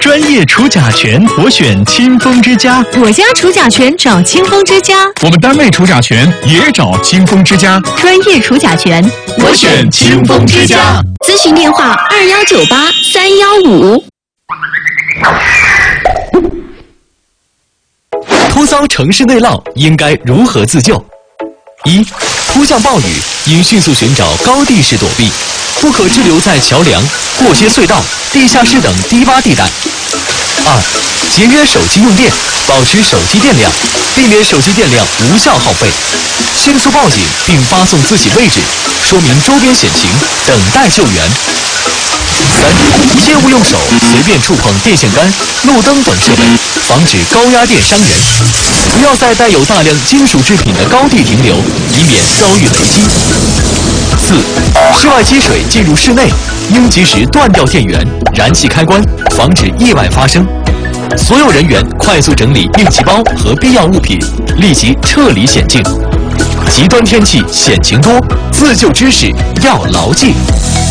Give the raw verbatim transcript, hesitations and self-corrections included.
专业除甲醛，我选清风之家。 我家除甲醛找清风之家。 我们单位除甲醛也找清风之家。 专业除甲醛， 我选清风之家。 咨询电话：二幺九八三幺五。 突遭城市内涝，应该如何自救？一、突降暴雨，应迅速寻找高地势躲避，不可滞留在桥梁、过街隧道、地下室等低洼地带。二、节约手机用电，保持手机电量，避免手机电量无效耗费，迅速报警并发送自己位置，说明周边险情，等待救援。三、切勿用手随便触碰电线杆、路灯等设备，防止高压电伤人。不要在带有大量金属制品的高地停留，以免遭遇雷击。四、室外积水进入室内，应及时断掉电源、燃气开关，防止意外发生。所有人员快速整理应急包和必要物品，立即撤离险境。极端天气险情多，自救知识要牢记。